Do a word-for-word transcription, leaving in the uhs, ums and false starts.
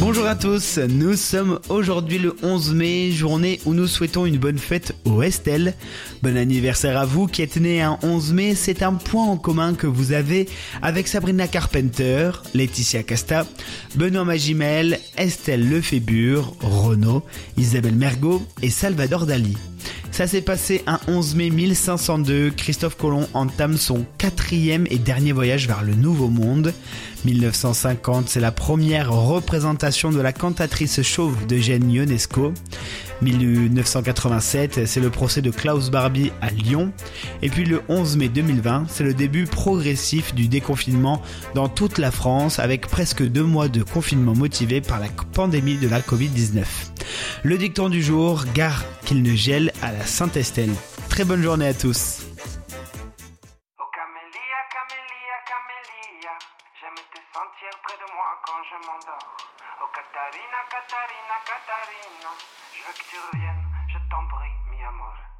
Bonjour à tous, nous sommes aujourd'hui le onze mai, journée où nous souhaitons une bonne fête au Estelle. Bon anniversaire à vous qui êtes né un onze mai, c'est un point en commun que vous avez avec Sabrina Carpenter, Laetitia Casta, Benoît Magimel, Estelle Lefébure, Renaud, Isabelle Mergo et Salvador Dali. Ça s'est passé un onze mai mille cinq cent deux, Christophe Colomb entame son quatrième et dernier voyage vers le Nouveau Monde. mille neuf cent cinquante, c'est la première représentation de la cantatrice chauve d'Eugène Ionesco. mille neuf cent quatre-vingt-sept, c'est le procès de Klaus Barbie à Lyon. Et puis le onze mai deux mille vingt, c'est le début progressif du déconfinement dans toute la France avec presque deux mois de confinement motivé par la pandémie de la covid dix-neuf. Le dicton du jour, gare qu'il ne gèle à la Saint-Estelle. Très bonne journée à tous. Oh Camélia, Camélia, Camélia, j'aime te sentir près de moi quand je m'endors. Oh Catarina, Catarina, Catarina, je veux que tu reviennes, je t'en prie, mi amor.